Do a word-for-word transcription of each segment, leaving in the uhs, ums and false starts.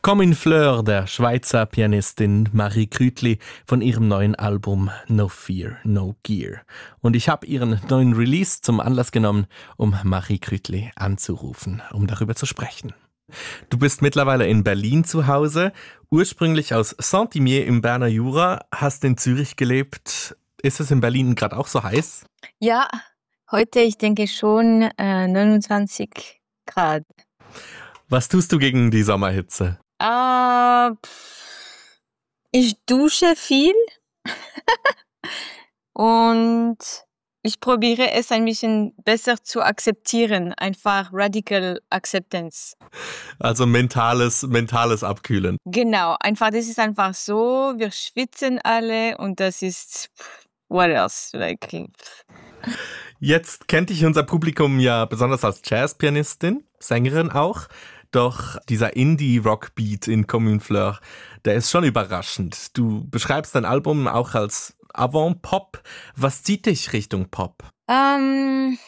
Comme une Fleur der Schweizer Pianistin Marie Krütli von ihrem neuen Album No Fear, No Gear. Und ich habe ihren neuen Release zum Anlass genommen, um Marie Krütli anzurufen, um darüber zu sprechen. Du bist mittlerweile in Berlin zu Hause, ursprünglich aus Saint-Imier im Berner Jura, hast in Zürich gelebt. Ist es in Berlin gerade auch so heiß? Ja, heute, ich denke schon äh, neunundzwanzig Grad. Was tust du gegen die Sommerhitze? Äh, ich dusche viel und ich probiere es ein bisschen besser zu akzeptieren, einfach Radical Acceptance. Also mentales, mentales Abkühlen. Genau, einfach, das ist einfach so, wir schwitzen alle und das ist, what else, like. Jetzt kennt dich unser Publikum ja besonders als Jazzpianistin, Sängerin auch. Doch dieser Indie-Rock-Beat in Comme une Fleur, der ist schon überraschend. Du beschreibst dein Album auch als Avant-Pop. Was zieht dich Richtung Pop? Ähm,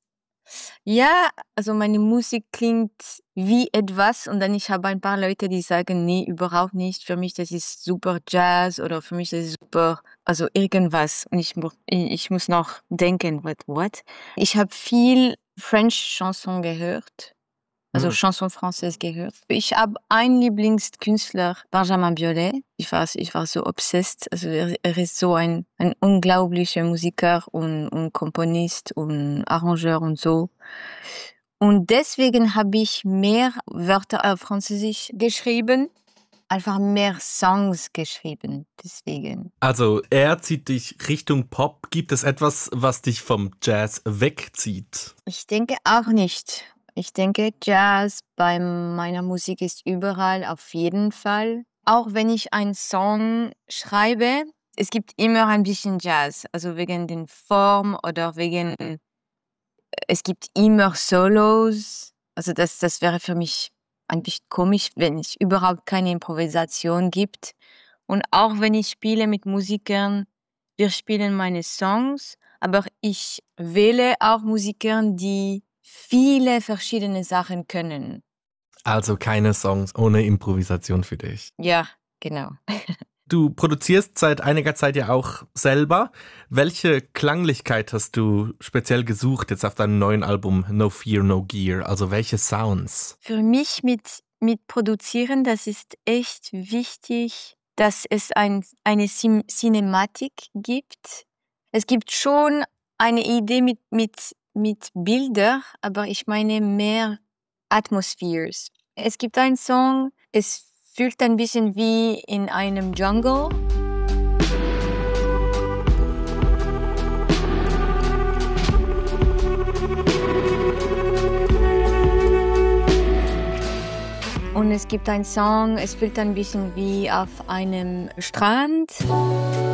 ja, also meine Musik klingt wie etwas und dann ich habe ein paar Leute, die sagen, nee, überhaupt nicht. Für mich das ist super Jazz oder für mich das ist super, also irgendwas. Und ich, mu- ich muss noch denken, what, what? Ich habe viel French Chanson gehört. Also Hm. Chanson française gehört. Ich habe einen Lieblingskünstler, Benjamin Biolay. Ich war, ich war so obsessed. Also er, er ist so ein, ein unglaublicher Musiker und, und Komponist und Arrangeur und so. Und deswegen habe ich mehr Wörter auf Französisch geschrieben, einfach mehr Songs geschrieben. Deswegen. Also er zieht dich Richtung Pop. Gibt es etwas, was dich vom Jazz wegzieht? Ich denke auch nicht. Ich denke, Jazz bei meiner Musik ist überall auf jeden Fall. Auch wenn ich einen Song schreibe, es gibt immer ein bisschen Jazz. Also wegen den Form oder wegen, es gibt immer Solos. Also das, das wäre für mich ein bisschen komisch, wenn es überhaupt keine Improvisation gibt. Und auch wenn ich spiele mit Musikern, wir spielen meine Songs, aber ich wähle auch Musikern, die viele verschiedene Sachen können. Also keine Songs ohne Improvisation für dich. Ja, genau. Du produzierst seit einiger Zeit ja auch selber. Welche Klanglichkeit hast du speziell gesucht jetzt auf deinem neuen Album No Fear, No Gear? Also welche Sounds? Für mich mit, mit Produzieren, das ist echt wichtig, dass es ein, eine Cin- Cinematik gibt. Es gibt schon eine Idee mit, mit, mit Bildern, aber ich meine mehr Atmospheres. Es gibt einen Song, es fühlt ein bisschen wie in einem Jungle. Und es gibt einen Song, es fühlt ein bisschen wie auf einem Strand.